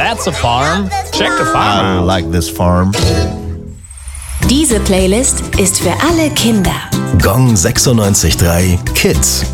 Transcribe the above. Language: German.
That's a farm. Check the I farm out. like this farm. Diese Playlist ist für alle Kinder. Gong 96.3 Kids.